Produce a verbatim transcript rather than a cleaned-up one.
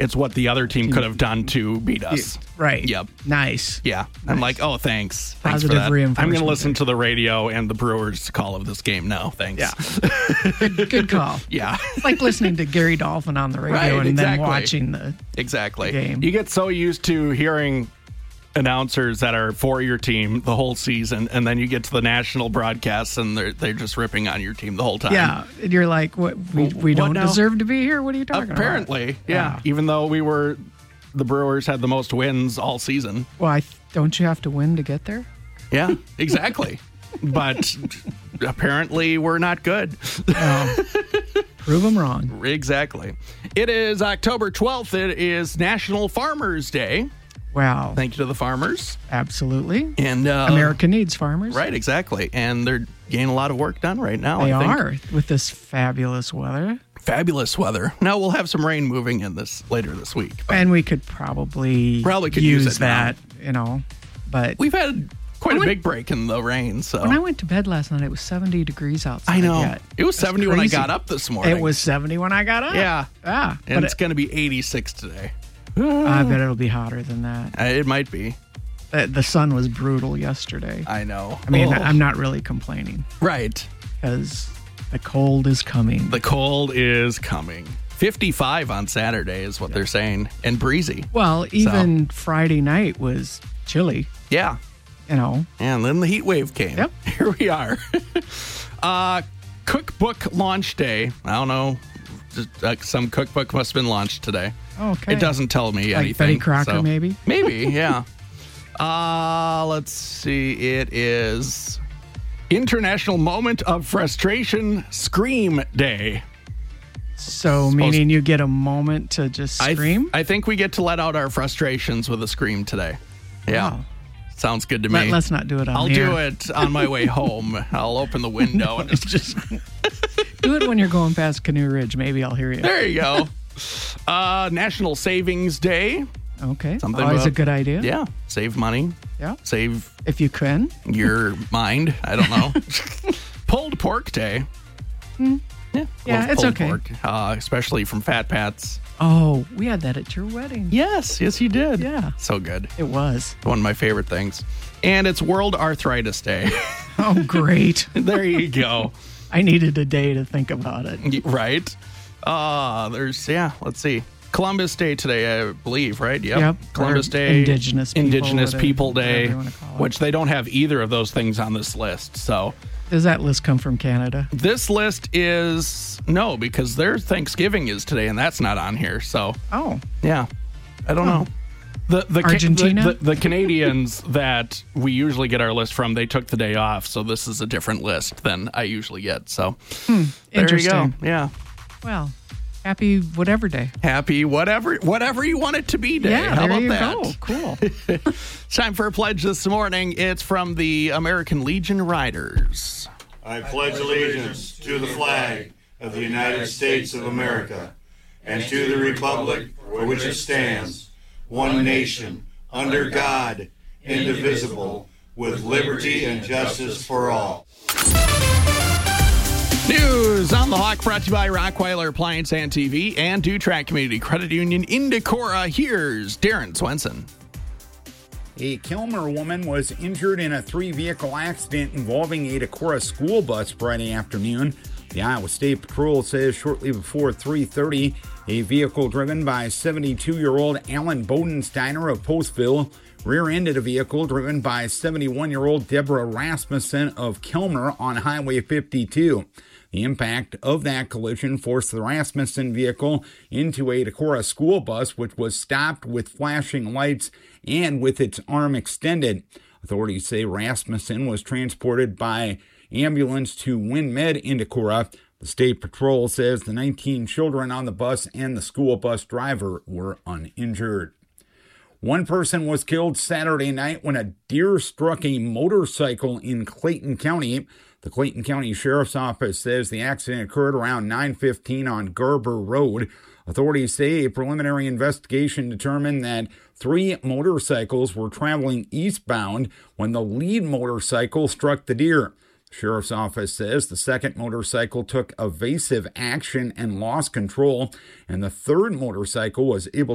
It's what the other team could have done to beat us. Right. Yep. Nice. Yeah. I'm like, oh, thanks. Thanks Positive for that. I'm reinforcement going to listen there. to the radio and the Brewers call of this game now. Thanks. Yeah. good, good call. Yeah. It's like listening to Gary Dolphin on the radio Right, and exactly. then watching the Exactly. game. You get so used to hearing announcers that are for your team the whole season, and then you get to the national broadcasts and they're they're just ripping on your team the whole time. Yeah, and you're like, what? We, we What don't now? deserve to be here. What are you talking Apparently, about? yeah. Even though we were, the Brewers had the most wins all season. Well, I, don't you have to win to get there? Yeah, exactly. But apparently we're not good. Oh, prove them wrong. Exactly. It is October twelfth. It is National Farmers Day. Wow. Thank you to the farmers. Absolutely. And uh, America needs farmers. Right, exactly. And they're getting a lot of work done right now. They I think. are with this fabulous weather. Fabulous weather. Now we'll have some rain moving in this later this week. but And we could probably, Probably could use, use it now. that, you know. But We've had quite a When- big break in the rain. So when I went to bed last night, it was seventy degrees outside. I know. Yet. It was That's seventy when I crazy. got up this morning. It was seventy when I got up. Yeah. Ah. And But it's it, going to be eighty-six today. I bet it'll be hotter than that. Uh, It might be. The, the sun was brutal yesterday. I know. I mean, Oh. I'm not really complaining Right. because the cold is coming. The cold is coming. fifty-five on Saturday is what they're saying. And breezy. Well, even Friday night was chilly, Yeah. you know. And then the heat wave came. Yep. Here we are. uh, cookbook launch day. I don't know. Just, uh, some cookbook must have been launched today. Okay. It doesn't tell me Like anything. Betty Crocker, so- maybe? Maybe, yeah. uh, let's see. It is International Moment of Frustration Scream Day. So, meaning you get a moment to just I th- scream? I think we get to let out our frustrations with a scream today. Yeah. Wow. Sounds good to Let, me. let's not do it on I'll the do air. it on my way home. I'll open the window and just, Just do it when you're going past Canoe Ridge. Maybe I'll hear you. there you go. Uh, National Savings Day. Okay. Something Always about- a good idea. Yeah. Save money. Yeah. Save If you can. your mind. I don't know. Pulled pork day. Yeah, Yeah, love it's pulled okay. pork, uh, especially from Fat Pat's. Oh, we had that at your wedding. Yes, yes, you did. Yeah. So good. It was. One of my favorite things. And it's World Arthritis Day. Oh, great. There you go. I needed a day to think about it. Y- Right? Uh, there's, yeah, let's see. Columbus Day today, I believe, right? Yep. Yep. Columbus Or Day. Indigenous people, Indigenous whatever- People Day, whatever you wanna call it. which they don't have either of those things on this list. So Does that list come from Canada? this list is, no, because their Thanksgiving is today, and that's not on here. So, Oh, yeah, I don't know. The the, Ca- Argentina? the, the the Canadians that we usually get our list from, they took the day off, so this is a different list than I usually get. So there you go. interesting. Yeah, Well, happy whatever day. happy whatever whatever you want it to be day. Yeah, How there about you that? go. Cool. It's time for a pledge this morning. It's from the American Legion Riders. I pledge allegiance to the flag of the United States of America and to the republic for which it stands, one nation, under God, indivisible, with liberty and justice for all. News on the Hawk brought to you by Rockweiler Appliance and T V and Dewtrack Community Credit Union in Decorah. Here's Darren Swenson. A Kilmer woman was injured in a three-vehicle accident involving a Decorah school bus Friday afternoon. The Iowa State Patrol says shortly before three thirty, a vehicle driven by seventy-two-year-old Alan Bodensteiner of Postville rear-ended a vehicle driven by seventy-one-year-old Deborah Rasmussen of Kilmer on Highway fifty-two. The impact of that collision forced the Rasmussen vehicle into a Decorah school bus, which was stopped with flashing lights and with its arm extended. Authorities say Rasmussen was transported by ambulance to WinMed in Decorah. The State Patrol says the nineteen children on the bus and the school bus driver were uninjured. One person was killed Saturday night when a deer struck a motorcycle in Clayton County. The Clayton County Sheriff's Office says the accident occurred around nine fifteen on Garber Road. Authorities say a preliminary investigation determined that three motorcycles were traveling eastbound when the lead motorcycle struck the deer. The Sheriff's Office says the second motorcycle took evasive action and lost control, and the third motorcycle was able